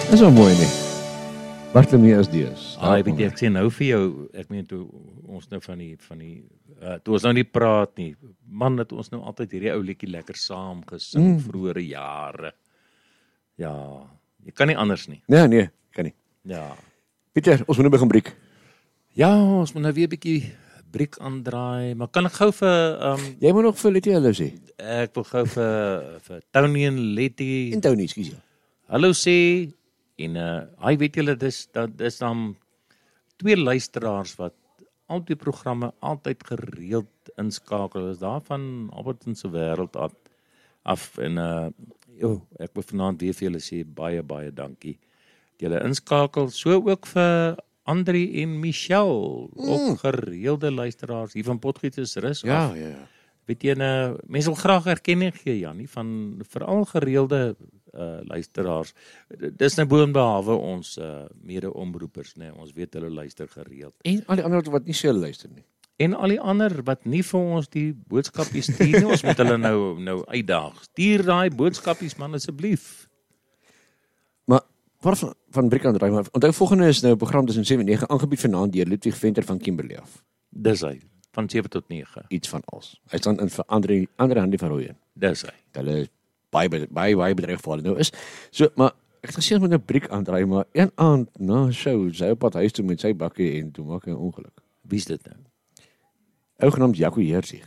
Dis wel mooi nie. Bartolomeus Dias. Weet jy, ek sê nou vir jou, ek meen toe ons nou van die toe ons nou nie praat nie, man, het ons nou altyd hierdie ou liedjie lekker saam gesing, vroeëre jare. Ja, jy kan nie anders nie. Nee, kan nie. Ja. Pieter, ons moet nou begin breek. Ja, ons moet nou weer 'n bietjie briek aandraai, maar kan ek gou vir Jy moet nog vir Letty hallo sê. ek wil gou vir Tony en Letty En Tony, skus jy. hallo sê en hy weet julle dis dan twee luisteraars wat al die programme altyd gereeld inskakel. Is daar van Alberton se wêreld af en ek wil vanaand weer vir julle sê baie dankie. Julle inskakel, so ook vir Andri en Michelle, ook gereelde luisteraars hier van Potgietersrus af. Ja. Weet jy, mense wil graag erkenning gee, Janie, van veral gereelde luisteraars. Dis nou boonbehalwe ons mede-omroepers, nee, ons weet hulle luister gereeld. En al die ander wat nie so luister nie. En al die ander wat nie vir ons die boodskapies stuur nie, ons moet hulle nou uitdaag. Stuur daai boodskapies man asseblief. Maar van breek aan draai, maar onthou volgende is nou 'n program tussen 7 en 9 aangebied vanaand deur Ludwig Venter van Kimberley af. Dis hy, van 7 tot 9. Iets van als. Hy staan in vir Andre Handy van Rooyen. Dis hy. Hulle is baie bedreig vir hulle nou is. So, maar ek het gesê ons moet 'n breek aandraai, maar een aand na show, sy op pad huis toe met sy bakkie en toe maak hy 'n ongeluk. Wie's dit nou? Ou genaamd Jaco Heersig.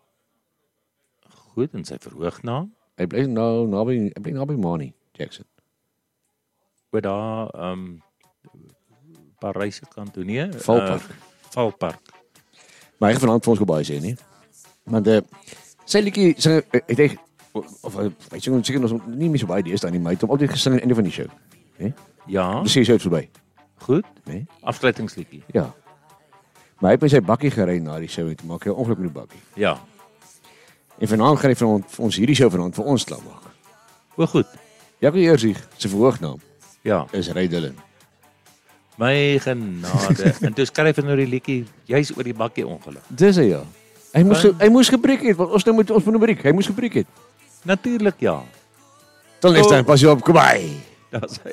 Goed, en sy verhoognaam? Hy bly nou naby Mani Jackson. Oor daar Paryse kant toe, nee? Valpark. Valpark. Maar hy gaan vanaand vir ons baie sê, nie? Want sy liedjie sing het hy of hy sing seker ons nie meer so baie deesdae nie, maar hy het hom altyd gesing aan die einde van die show, né? Ja. Dis sy verby, Goed. né? Afsluitingsliedjie. Ja. Maar hy het met sy bakkie gery na die show en toe maak hy 'n ongeluk met die bakkie. Ja. En vanaand gaan hy vir ons hierdie show vanaand vir ons klaar maak. O, goed. Jaco Heersig se verhoognaam Ja. is Ray Dillon. My genade. En toe skryf hy nou die liedjie juis oor die bakkie ongeluk. Dis hy ja. Hy moes gebreek het, want ons moet 'n breek. Hy moes gebreek het. Natuurlik ja. Tot next time, pas jy op, kom by. Daar's hy.